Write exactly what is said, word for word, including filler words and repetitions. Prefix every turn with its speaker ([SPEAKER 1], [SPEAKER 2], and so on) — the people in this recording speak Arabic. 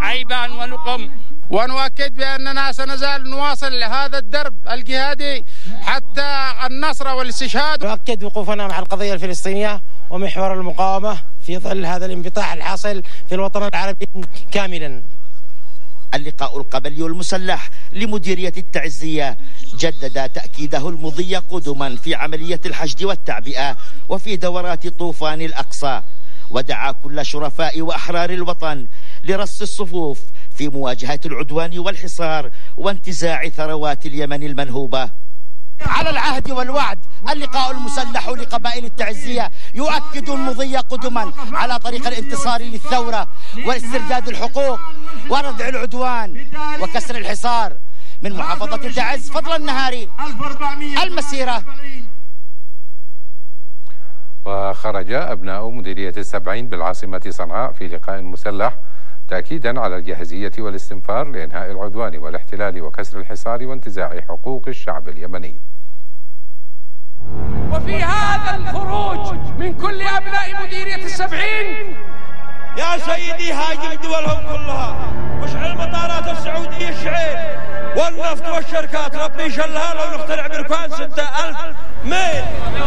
[SPEAKER 1] عيبان ونقم.
[SPEAKER 2] ونؤكد بأننا سنزال نواصل هذا الدرب الجهادي حتى النصر والاستشهاد.
[SPEAKER 3] نؤكد وقوفنا مع القضية الفلسطينية ومحور المقاومة في ظل هذا الانفتاح الحاصل في الوطن العربي كاملا.
[SPEAKER 4] اللقاء القبلي المسلح لمديرية التعزية جدد تأكيده المضي قدما في عملية الحشد والتعبئة وفي دورات طوفان الأقصى، ودعا كل شرفاء وأحرار الوطن لرص الصفوف في مواجهة العدوان والحصار وانتزاع ثروات اليمن المنهوبة. على العهد والوعد اللقاء المسلح لقبائل التعزية يؤكد المضي قدما على طريق الانتصار للثورة واسترداد الحقوق وردع العدوان وكسر الحصار من محافظة تعز. فضل النهاري المسيرة.
[SPEAKER 5] وخرج أبناء مديرية السبعين بالعاصمة صنعاء في لقاء مسلح تأكيدا على الجاهزية والاستنفار لإنهاء العدوان والاحتلال وكسر الحصار وانتزاع حقوق الشعب اليمني.
[SPEAKER 1] وفي هذا الخروج من كل أبناء مديرية السبعين
[SPEAKER 6] يا سيدي هاجم دولهم كلها، واشعل مطارات السعودية الشعير والنفط والشركات، ربي يشلها لو نخترع بركان ستة ألف ميل.